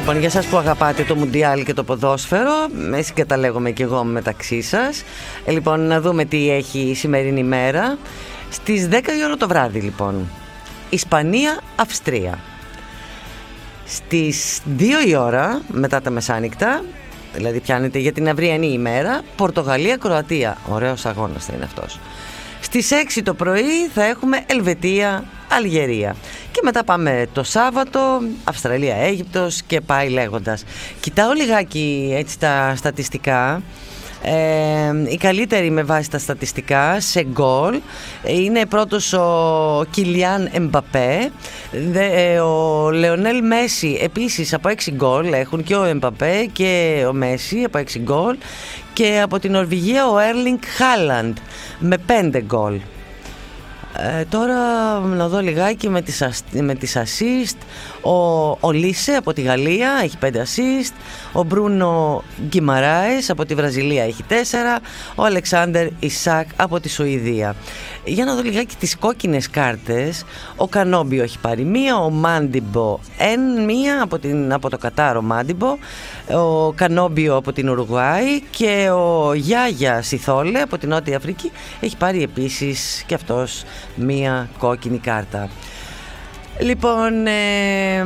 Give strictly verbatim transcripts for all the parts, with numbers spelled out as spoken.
Λοιπόν, για σας που αγαπάτε το Μουντιάλ και το ποδόσφαιρο, συγκαταλέγομαι και εγώ μεταξύ σας. Ε, λοιπόν, να δούμε τι έχει η σημερινή μέρα. Στις δέκα η ώρα το βράδυ, λοιπόν, Ισπανία-Αυστρία. Στις δύο η ώρα, μετά τα μεσάνυχτα, δηλαδή πιάνεται για την αυριανή ημέρα, Πορτογαλία-Κροατία. Ωραίος αγώνας θα είναι αυτός. Στις έξι το πρωί θα έχουμε Ελβετία-Αλγερία. Και μετά πάμε το Σάββατο, Αυστραλία-Αίγυπτος και πάει λέγοντας. Κοιτάω λιγάκι έτσι τα στατιστικά. Ε, η καλύτερη με βάση τα στατιστικά σε γκολ είναι πρώτος ο Κιλιάν Εμπαπέ, ο Λεωνέλ Μέση επίσης από έξι γκολ έχουν, και ο Εμπαπέ και ο Μέση από έξι γκολ, και από την Νορβηγία ο Έρλινγκ Χάλαντ με πέντε γκολ. Ε, τώρα να δω λιγάκι με τις, με τις assist. Ο, ο Λίσε από τη Γαλλία έχει πέντε assist. Ο Μπρούνο Γκιμαράες από τη Βραζιλία έχει τέσσερα. Ο Αλεξάνδερ Ισάκ από τη Σουηδία. Για να δω λιγάκι τις κόκκινες κάρτες. Ο Κανόμπιο έχει πάρει μία. Ο Μάντιμπο εν μία από, την, από το Κατάρο Μάντιμπο. Ο Κανόμπιο από την Ουρουγουάη. Και ο Γιάγια Σιθόλε από την Νότια Αφρική έχει πάρει επίσης και αυτός μία κόκκινη κάρτα. Λοιπόν, ε,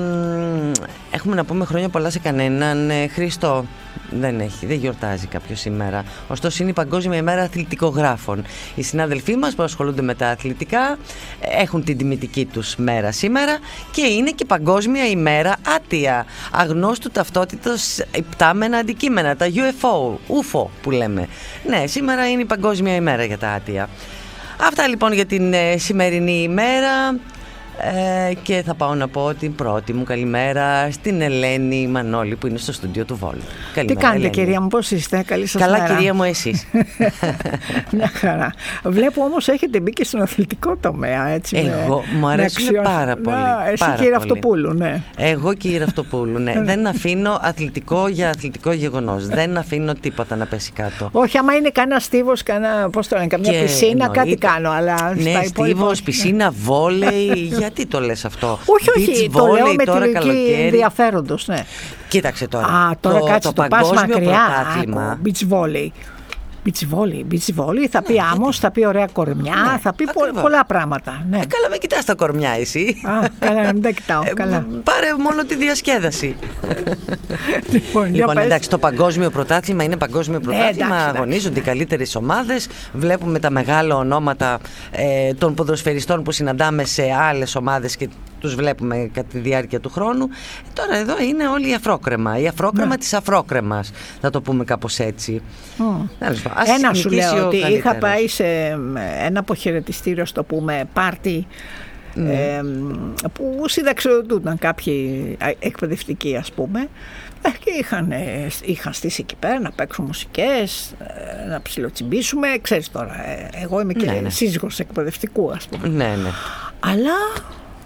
έχουμε να πούμε χρόνια πολλά σε κανέναν. ε, Χριστό δεν έχει, δεν γιορτάζει κάποιο σήμερα. Ωστόσο είναι η Παγκόσμια ημέρα αθλητικογράφων. Οι συνάδελφοί μας που ασχολούνται με τα αθλητικά έχουν την τιμητική τους μέρα σήμερα. Και είναι και Παγκόσμια ημέρα άτια, αγνώστου ταυτότητος υπτάμενα αντικείμενα, τα γιου εφ ο, ούφο που λέμε. Ναι, σήμερα είναι η Παγκόσμια ημέρα για τα άτια. Αυτά λοιπόν για την ε, σημερινή ημέρα. Ε, και θα πάω να πω την πρώτη μου καλημέρα στην Ελένη Μανώλη που είναι στο στούντιο του Βόλου. Τι κάνετε, Ελένη? Κυρία μου, πώς είστε? Καλή σας Καλά, μέρα. κυρία μου, εσείς? Μια χαρά. Βλέπω όμως έχετε μπει και στον αθλητικό τομέα, έτσι. Εγώ με, μου αρέσουν αξιον... πάρα πολύ. Να, εσύ πάρα κύριε πολύ. Ραυτοπούλου, ναι. Εγώ κύριε Ραυτοπούλου, ναι. Δεν αφήνω αθλητικό για αθλητικό γεγονός. Δεν αφήνω τίποτα να πέσει κάτω. Όχι, άμα είναι κανένα στίβος, κανένα, πώς το λένε, καμιά και πισίνα, εννοείται. Κάτι κάνω. Αλλά ναι, στίβος, πισίνα, βόλεϊ. Γιατί το λες αυτό? Όχι, όχι, beach το volley, λέω με τη λογική καλοκαίρι. ενδιαφέροντος, ναι. Κοίταξε τώρα. Α, τώρα το, κάτσε, το, το πας μακριά. πρωτάθλημα. Beach volley. Beach volley, beach volley, θα πει ναι, άμμος, θα πει ωραία κορμιά, ναι, θα πει ακριβώς. Πολλά πράγματα. Ναι. Ε, καλά, με κοιτάς τα κορμιά εσύ. Α, καλά, να μην τα κοιτάω. Ε, καλά. Πάρε μόνο τη διασκέδαση. Λοιπόν, λοιπόν εντάξει, το παγκόσμιο πρωτάθλημα είναι παγκόσμιο πρωτάθλημα. Ε, εντάξει, αγωνίζονται εντάξει. οι καλύτερες ομάδες. Βλέπουμε τα μεγάλα ονόματα ε, των ποδοσφαιριστών που συναντάμε σε άλλες ομάδες και τους βλέπουμε κατά τη διάρκεια του χρόνου. Ε, τώρα εδώ είναι όλη η αφρόκρεμα. Η αφρόκρεμα ναι. της αφρόκρεμας, θα το πούμε κάπως έτσι. Mm. Ένα σου λέω ότι καλύτερος. Είχα πάει σε ένα αποχαιρετιστήριο, στο πούμε, πάρτι, mm. ε, που συνταξιοδοτούνταν κάποιοι εκπαιδευτικοί, ας πούμε, και είχαν, είχαν στήσει εκεί πέρα να παίξουν μουσικές, να ψιλοτσιμπήσουμε, ξέρεις τώρα, εγώ είμαι και ναι, ναι. σύζυγος εκπαιδευτικού, ας πούμε. Ναι, ναι. Αλλά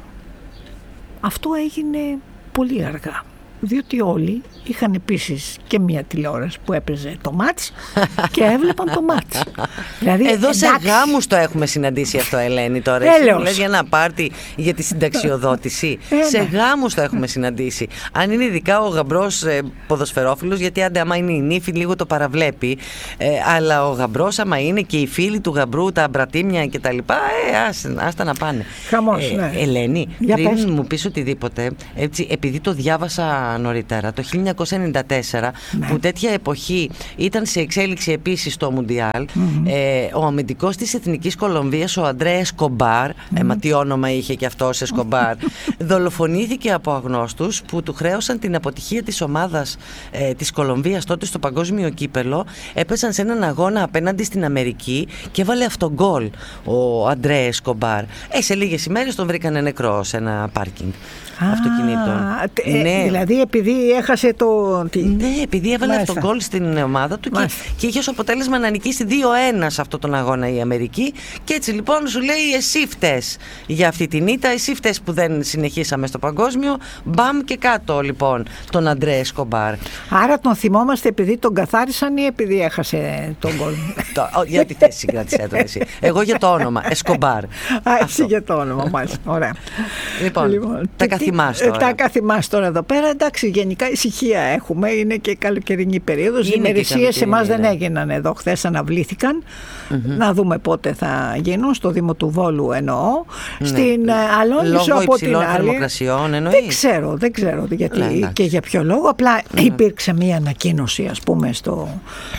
αυτό έγινε πολύ αργά, διότι όλοι είχαν επίσης και μία τηλεόραση που έπαιζε το μάτς και έβλεπαν το μάτς. Δηλαδή, εδώ εντάξει. σε γάμους το έχουμε συναντήσει αυτό, Ελένη, τώρα. Εσύ μου λες για ένα πάρτι για τη συνταξιοδότηση. Ε, σε ναι. γάμους το έχουμε συναντήσει. Αν είναι ειδικά ο γαμπρός ε, ποδοσφαιρόφιλος, γιατί άντε άμα είναι η νύφη λίγο το παραβλέπει, ε, αλλά ο γαμπρός άμα είναι και οι φίλοι του γαμπρού, τα μπρατήμια και τα λοιπά, ε, ας, άστα να πάνε. Χαμός, ε, ναι. Ελένη, για πριν πες. μου πεις οτιδήποτε, έτσι, επειδή το διάβασα νωρίτερα, το χίλια εννιακόσια ενενήντα τέσσερα, ναι. που τέτοια εποχή ήταν σε εξέλιξη επίσης στο Μουντιάλ, mm-hmm. ε, ο αμυντικός της Εθνικής Κολομβίας, ο Αντρέ Εσκομπάρ, mm-hmm. ε, μα τι όνομα είχε και αυτός Εσκομπάρ, δολοφονήθηκε από αγνώστους που του χρέωσαν την αποτυχία της ομάδας ε, της Κολομβίας τότε στο παγκόσμιο κύπελο. Έπεσαν σε έναν αγώνα απέναντι στην Αμερική και έβαλε αυτογκόλ ο Αντρέ Εσκομπάρ. Ε, σε λίγες ημέρες τον βρήκανε νεκρό σε ένα πάρκινγκ αυτοκινήτων. Ε, ναι. Δηλαδή επειδή έχασε το... Ναι, επειδή έβαλε αυτό γκολ στην ομάδα του και, και είχε ως αποτέλεσμα να νικήσει δύο ένα σε αυτόν τον αγώνα η Αμερική. Και έτσι λοιπόν σου λέει εσύ φταίς για αυτή την ήττα, εσύ φταίς που δεν συνεχίσαμε στο παγκόσμιο. Μπαμ και κάτω λοιπόν τον Αντρέ Εσκομπάρ. Άρα τον θυμόμαστε επειδή τον καθάρισαν ή επειδή έχασε τον γκολ? Για τη θέση συγκράτησέ τον εσύ. Εγώ για το όνομα, Εσκομπάρ. Α, εσύ για το όνομα, μάλιστα. Ωραία. Λοιπόν, λοιπόν τα καθημάς τώρα. Τα καθημάς τώρα εδώ πέρα. εντάξει, γενικά ησυχία έχουμε, είναι και καλοκαιρινή περίοδος. Οι ημερησίες σε εμάς δεν έγιναν εδώ, χθες αναβλήθηκαν. Mm-hmm. Να δούμε πότε θα γίνουν, στο Δήμο του Βόλου εννοώ. Ναι. Στην Αλόνισο λόγω από την άλλη. θερμοκρασιών εννοείς? Δεν ξέρω, δεν ξέρω γιατί ναι, και για ποιο λόγο. Απλά mm-hmm. υπήρξε μία ανακοίνωση, ας πούμε, στο,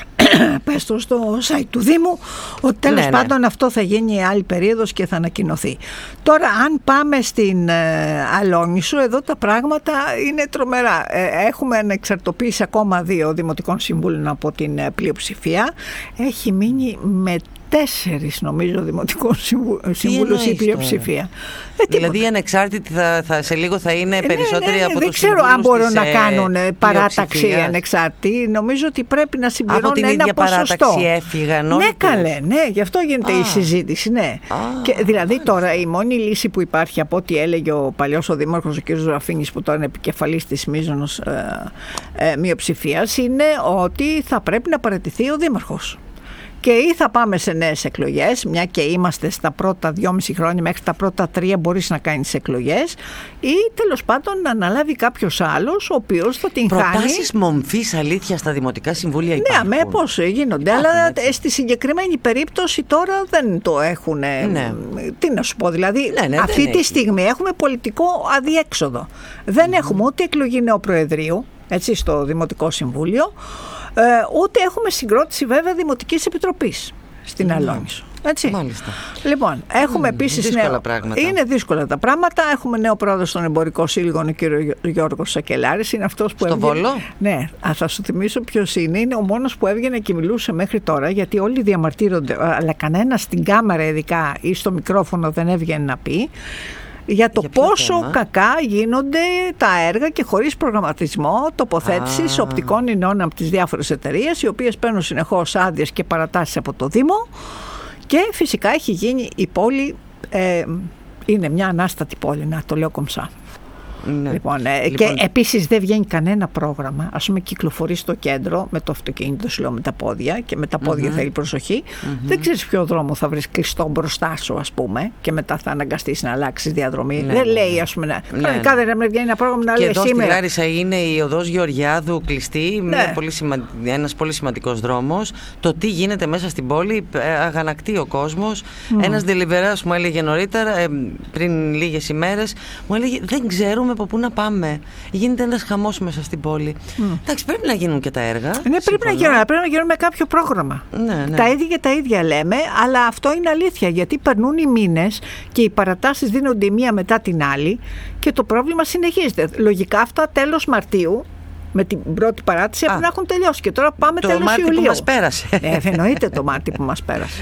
πες το, στο site του Δήμου, ότι τέλος ναι, πάντων ναι. αυτό θα γίνει άλλη περίοδος και θα ανακοινωθεί. Τώρα, αν πάμε στην ε, Αλόνισο, εδώ τα πράγματα είναι τρομερά. Ε, έχουμε ανεξαρτοποίηση ακόμα δύο δημοτικών συμβούλων από την ε, πλειοψηφία. Έχει μείνει με τέσσερις νομίζω δημοτικών συμβούλους η πλειοψηφία. Ε, δηλαδή οι ανεξάρτητοι θα, θα, σε λίγο θα είναι περισσότεροι ναι, ναι, ναι, από τους τους συμβούλους. Δεν ξέρω αν μπορούν να κάνουν παράταξη ανεξάρτητοι. Νομίζω ότι πρέπει να συμπληρώνουν ένα ποσοστό. Από την ίδια παράταξη έφυγαν όλοι. Ναι, καλέ, ναι, γι' αυτό γίνεται Α. η συζήτηση. Ναι. Α, και, δηλαδή τώρα η μόνη λύση που υπάρχει, από ό,τι έλεγε ο παλιός ο δήμαρχος ο κ. Ραφίνης, που τώρα είναι επικεφαλής της μείζωνος ε, ε, μειοψηφίας, είναι ότι θα πρέπει να παραιτηθεί ο δήμαρχος. Και ή θα πάμε σε νέες εκλογές, μια και είμαστε στα πρώτα δυόμιση χρόνια, μέχρι τα πρώτα τρία μπορείς να κάνεις εκλογές, ή τέλος πάντων να αναλάβει κάποιος άλλος, ο οποίος θα την χάνει. Προτάσεις μομφής αλήθεια στα δημοτικά συμβούλια υπάρχουν? Ναι, με πώς γίνονται, υπάρχουν, αλλά έτσι. Στη συγκεκριμένη περίπτωση τώρα δεν το έχουν. Ναι. Τι να σου πω, δηλαδή ναι, ναι, αυτή τη έχει. στιγμή έχουμε πολιτικό αδιέξοδο. Δεν mm. έχουμε ούτε εκλογή νεοπροεδρίου, έτσι, στο Δημοτικό Συμβούλιο, Ε, ούτε έχουμε συγκρότηση βέβαια Δημοτικής Επιτροπής στην mm. Αλόνισο. Έτσι. Μάλιστα. Λοιπόν, έχουμε mm, επίσης δύσκολα νέο... πράγματα. Είναι δύσκολα τα πράγματα. Έχουμε νέο πρόεδρο στον Εμπορικό Σύλλογο, ο κύριο Γιώργος Σακελάρης. Είναι αυτός που στο έβγαινε... Βόλο. Ναι, θα σου θυμίσω ποιος είναι. Είναι ο μόνος που έβγαινε και μιλούσε μέχρι τώρα, γιατί όλοι διαμαρτύρονται, αλλά κανένας στην κάμερα ειδικά ή στο μικρόφωνο δεν έβγαινε να πει για το για πόσο θέμα? κακά γίνονται τα έργα και χωρίς προγραμματισμό τοποθέτησης οπτικών ινών από τις διάφορες εταιρείες, οι οποίες παίρνουν συνεχώς άδειες και παρατάσεις από το Δήμο, και φυσικά έχει γίνει η πόλη, ε, είναι μια ανάστατη πόλη, να το λέω κομψά. Ναι. Λοιπόν, ε, λοιπόν, και επίσης δεν βγαίνει κανένα πρόγραμμα. Ας πούμε, κυκλοφορεί στο κέντρο με το αυτοκίνητο, σου λέω, με τα πόδια, και με τα πόδια mm-hmm. θέλει προσοχή. Mm-hmm. Δεν ξέρεις ποιο δρόμο θα βρεις κλειστό μπροστά σου, ας πούμε, και μετά θα αναγκαστείς να αλλάξεις διαδρομή. Ναι, δεν ναι, λέει, ας πούμε, ναι, κανονικά ναι. δεν βγαίνει ένα πρόγραμμα να λέει σήμερα. Και εδώ στη Λάρισα είναι η οδός Γεωργιάδου κλειστή, ναι. μια πολύ σημα... ένας πολύ σημαντικός δρόμος. Το τι γίνεται μέσα στην πόλη αγανακτεί ο κόσμος. Mm. Ένας deliverers μου έλεγε νωρίτερα, ε, πριν λίγες ημέρες, μου έλεγε δεν ξέρουμε από πού να πάμε. Γίνεται ένας χαμός μέσα στην πόλη. Mm. Εντάξει, πρέπει να γίνουν και τα έργα. Ναι, πρέπει να, γίνουν, πρέπει να γίνουν με κάποιο πρόγραμμα. Ναι, ναι. Τα ίδια και τα ίδια λέμε, αλλά αυτό είναι αλήθεια, γιατί περνούν οι μήνες και οι παρατάσεις δίνονται η μία μετά την άλλη και το πρόβλημα συνεχίζεται. Λογικά αυτά τέλος Μαρτίου, με την πρώτη παράτηση, έπρεπε να έχουν τελειώσει. Και τώρα πάμε τέλος Ιουλίου. Το Μάρτι που μας πέρασε. Ε, εννοείται το Μάρτι που μας πέρασε.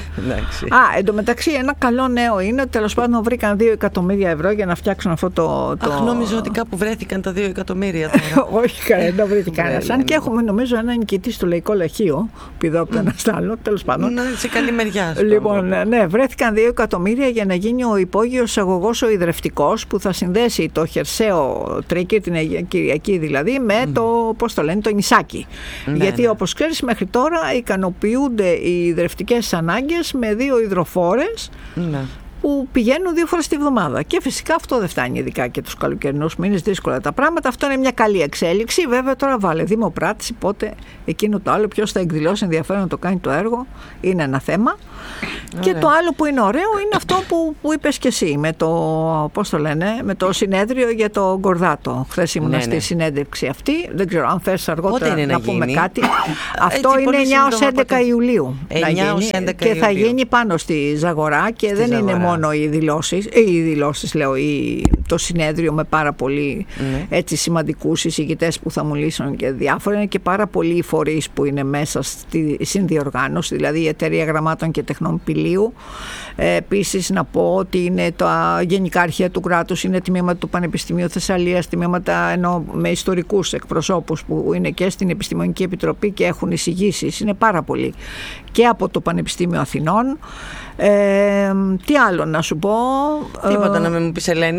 Α, εντωμεταξύ, ένα καλό νέο είναι ότι τέλος πάντων βρήκαν δύο εκατομμύρια ευρώ για να φτιάξουν αυτό το. το... Αχ, νόμιζα ότι κάπου βρέθηκαν τα δύο εκατομμύρια τώρα. Όχι, δεν βρήκαν. Σαν και έχουμε, νομίζω, ένα νικητή στο Λαϊκό Λαχείο, που είδα από ένα άλλο, τέλος πάντων. Ναι, σε καλή μεριά. Λοιπόν, ναι, βρέθηκαν δύο εκατομμύρια για να γίνει ο υπόγειος αγωγός ο ιδρευτικός, που θα συνδέσει το χερσαίο Τρίκη, την Κυριακή δηλαδή, με το. Πώς το λένε, το νησάκι. Ναι, γιατί ναι. όπως ξέρεις, μέχρι τώρα ικανοποιούνται οι ιδρευτικές ανάγκες με δύο υδροφόρες ναι. που πηγαίνουν δύο φορές τη βδομάδα. Και φυσικά αυτό δεν φτάνει, ειδικά και τους καλοκαιρινούς μήνες, δύσκολα τα πράγματα. Αυτό είναι μια καλή εξέλιξη. Βέβαια τώρα βάλε δημοπράτηση, πότε εκείνο το άλλο, ποιος θα εκδηλώσει ενδιαφέρον να το κάνει το έργο, είναι ένα θέμα. Ωραία. Και το άλλο που είναι ωραίο είναι αυτό που, που είπες και εσύ, με το, πώς το λένε, με το συνέδριο για το Γκορδάτο. Χθες ήμουν ναι, στη ναι. συνέντευξη αυτή. Δεν ξέρω αν θες αργότερα να, να πούμε κάτι. Αυτό Έτσι, είναι εννιά έως έντεκα Ιουλίου. εννιά έως έντεκα και θα γίνει πάνω στη Ζαγορά και στη δεν Ζαγορά. Είναι μόνο οι δηλώσεις, οι δηλώσεις λέω, οι, το συνέδριο με πάρα πολύ ναι. έτσι, σημαντικούς εισηγητές που θα μιλήσουν και διάφορα. Είναι και πάρα πολλοί φορείς που είναι μέσα στη συνδιοργάνωση, δηλαδή η Εταιρεία Γραμμάτων και Τεχνών Πηλίου. Ε, επίσης να πω ότι είναι τα γενικά αρχεία του κράτους, είναι τμήματα του Πανεπιστημίου Θεσσαλίας, τμήματα ενώ με ιστορικούς εκπροσώπους που είναι και στην Επιστημονική Επιτροπή και έχουν εισηγήσεις, είναι πάρα πολλοί. Και από το Πανεπιστήμιο Αθηνών. Ε, τι άλλο να σου πω. Τίποτα ε, να μην μου πεις, Ελένη.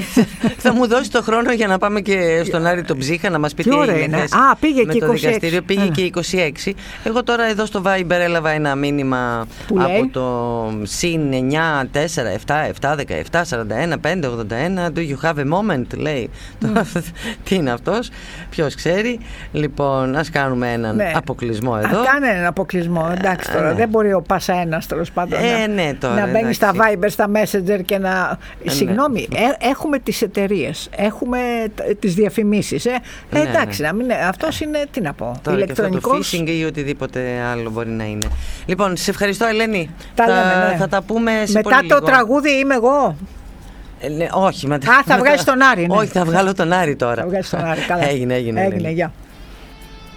Θα μου δώσει το χρόνο για να πάμε και στον Άρη τον Ψύχα να μας πει τι έγινε. Α, πήγε με και το είκοσι έξι. Δικαστήριο. Πήγε Έλα. και είκοσι έξι. Εγώ τώρα εδώ στο Viber έλαβα ένα μήνυμα που από λέει? το συν εννιά τέσσερα επτά επτά δεκαεπτά σαράντα ένα πέντε ογδόντα ένα. Do you have a moment, λέει. Mm. Τι είναι αυτός, ποιος ξέρει. Λοιπόν, ας κάνουμε έναν ναι. αποκλεισμό εδώ. Α, κάνε έναν αποκλεισμό. Εντάξει τώρα, ε, δεν μπορεί ο πάσα ένας τέλος πάντων ε, να, ναι, τώρα, να μπαίνει εντάξει. στα Viber, στα Messenger και να. Ε, Συγγνώμη, ναι. ε, έχουμε τις εταιρείες, έχουμε τις διαφημίσεις. Ε. Ναι, ε, εντάξει, ναι. να μην, αυτός είναι, τι να πω, τώρα ηλεκτρονικός. Και αυτό το phishing ή οτιδήποτε άλλο μπορεί να είναι. Λοιπόν, σε ευχαριστώ, Ελένη. Τα θα, λέμε, ναι. θα τα πούμε σε μετά πολύ το λίγο. τραγούδι είμαι εγώ. Ε, ναι, όχι, μετά. Α, θα βγάλεις τον Άρη. Ναι. Όχι, θα βγάλω τον Άρη τώρα. Θα βγάλεις τον Άρη, καλά. Έγινε, έγινε. Έγινε, γεια.